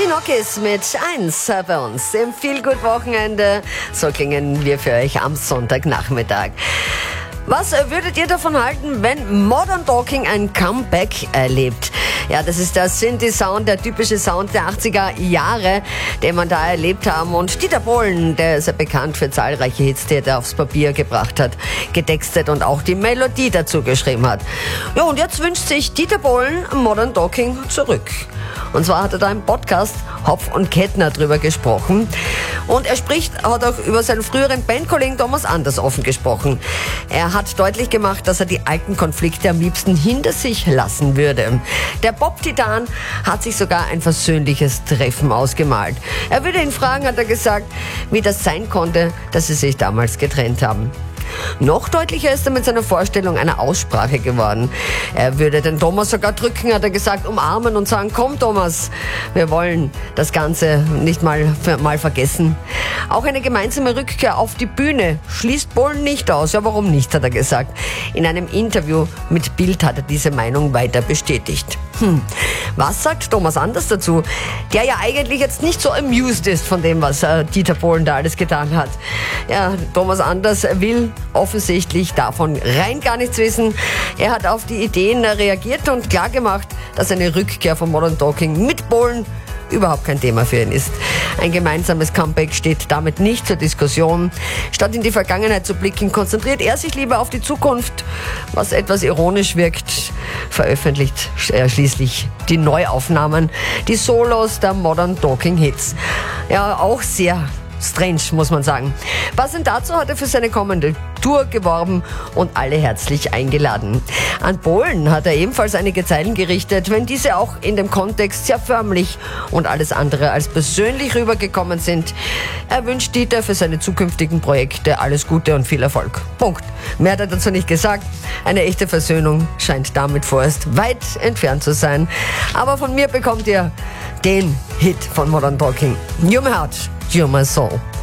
Tokies mit 1 bei uns im Feelgood-Wochenende. So klingen wir für euch am Sonntagnachmittag. Was würdet ihr davon halten, wenn Modern Talking ein Comeback erlebt? Ja, das ist der Synthi-Sound, der typische Sound der 80er Jahre, den man da erlebt haben. Und Dieter Bohlen, der ist ja bekannt für zahlreiche Hits, die er aufs Papier gebracht hat, getextet und auch die Melodie dazu geschrieben hat. Ja, und jetzt wünscht sich Dieter Bohlen Modern Talking zurück. Und zwar hat er da im Podcast Hopf und Kettner drüber gesprochen. Und er hat auch über seinen früheren Bandkollegen Thomas Anders offen gesprochen. Er hat deutlich gemacht, dass er die alten Konflikte am liebsten hinter sich lassen würde. Der Pop-Titan hat sich sogar ein versöhnliches Treffen ausgemalt. Er würde ihn fragen, hat er gesagt, wie das sein konnte, dass sie sich damals getrennt haben. Noch deutlicher ist er mit seiner Vorstellung einer Aussprache geworden. Er würde den Thomas sogar drücken, hat er gesagt, umarmen und sagen, komm Thomas, wir wollen das Ganze nicht mal vergessen. Auch eine gemeinsame Rückkehr auf die Bühne schließt Bohlen nicht aus. Ja, warum nicht, hat er gesagt. In einem Interview mit Bild hat er diese Meinung weiter bestätigt. Was sagt Thomas Anders dazu, der ja eigentlich jetzt nicht so amused ist von dem, was Dieter Bohlen da alles getan hat? Ja, Thomas Anders will offensichtlich davon rein gar nichts wissen. Er hat auf die Ideen reagiert und klargemacht, dass eine Rückkehr von Modern Talking mit Bohlen überhaupt kein Thema für ihn ist. Ein gemeinsames Comeback steht damit nicht zur Diskussion. Statt in die Vergangenheit zu blicken, konzentriert er sich lieber auf die Zukunft. Was etwas ironisch wirkt, veröffentlicht er schließlich die Neuaufnahmen, die Solos der Modern Talking Hits. Ja, auch sehr strange, muss man sagen. Passend dazu hat er für seine kommende Tour geworben und alle herzlich eingeladen. An Bohlen hat er ebenfalls einige Zeilen gerichtet, wenn diese auch in dem Kontext sehr förmlich und alles andere als persönlich rübergekommen sind. Er wünscht Dieter für seine zukünftigen Projekte alles Gute und viel Erfolg. Punkt. Mehr hat er dazu nicht gesagt. Eine echte Versöhnung scheint damit vorerst weit entfernt zu sein. Aber von mir bekommt ihr den Hit von Modern Talking. You're my heart, you're my soul.